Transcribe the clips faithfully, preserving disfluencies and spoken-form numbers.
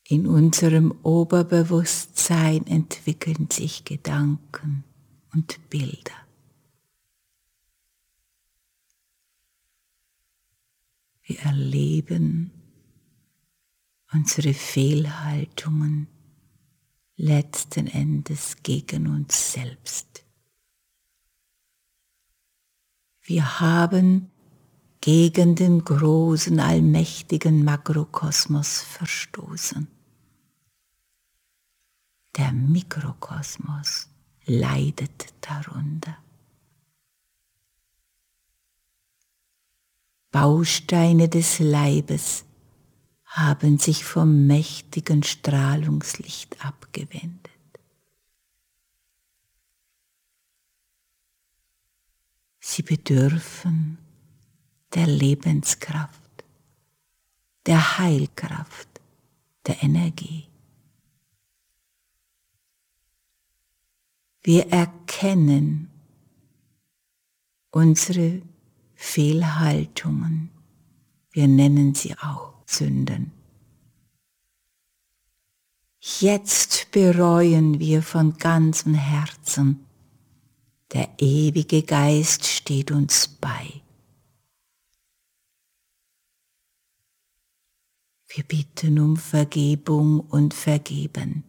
In unserem Oberbewusstsein entwickeln sich Gedanken und Bilder. Wir erleben unsere Fehlhaltungen letzten Endes gegen uns selbst. Wir haben gegen den großen, allmächtigen Makrokosmos verstoßen. Der Mikrokosmos leidet darunter. Bausteine des Leibes haben sich vom mächtigen Strahlungslicht abgewendet. Sie bedürfen der Lebenskraft, der Heilkraft, der Energie. Wir erkennen unsere Fehlhaltungen, wir nennen sie auch Sünden. Jetzt bereuen wir von ganzem Herzen, der ewige Geist steht uns bei. Wir bitten um Vergebung und Vergeben.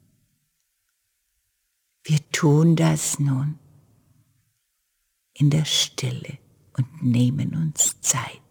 Wir tun das nun in der Stille und nehmen uns Zeit.